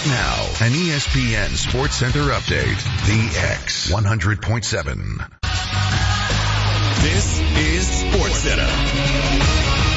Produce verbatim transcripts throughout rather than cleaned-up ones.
Right now, an E S P N Sports Center update. The X one hundred point seven. This is Sports Center.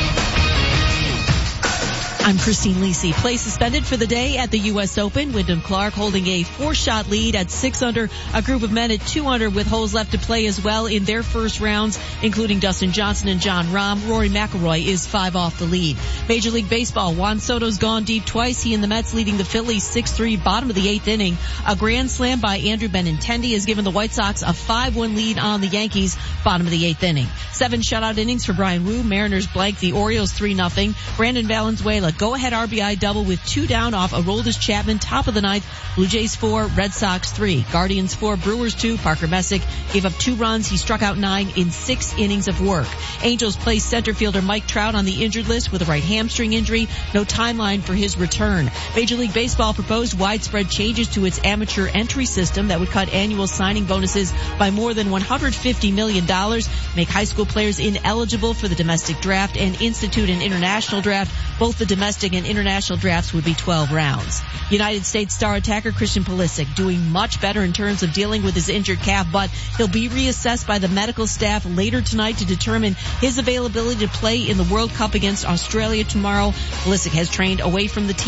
I'm Christine Lisi. Play suspended for the day at the U S Open. Wyndham Clark holding a four-shot lead at six under. A group of men at two under with holes left to play as well in their first rounds, including Dustin Johnson and Jon Rahm. Rory McIlroy is five off the lead. Major League Baseball, Juan Soto's gone deep twice. He and the Mets leading the Phillies six three, bottom of the eighth inning. A grand slam by Andrew Benintendi has given the White Sox a five one lead on the Yankees, bottom of the eighth inning. Seven shutout innings for Brian Wu. Mariners blank the Orioles three nothing. Brandon Valenzuela go-ahead R B I double with two down off Aroldis Chapman, top of the ninth. Blue Jays four, Red Sox three. Guardians four, Brewers two. Parker Messick gave up two runs. He struck out nine in six innings of work. Angels placed center fielder Mike Trout on the injured list with a right hamstring injury. No timeline for his return. Major League Baseball proposed widespread changes to its amateur entry system that would cut annual signing bonuses by more than one hundred fifty million dollars, make high school players ineligible for the domestic draft, and institute an international draft. Both the domestic and international drafts would be twelve rounds. United States star attacker Christian Pulisic doing much better in terms of dealing with his injured calf, but he'll be reassessed by the medical staff later tonight to determine his availability to play in the World Cup against Australia tomorrow. Pulisic has trained away from the team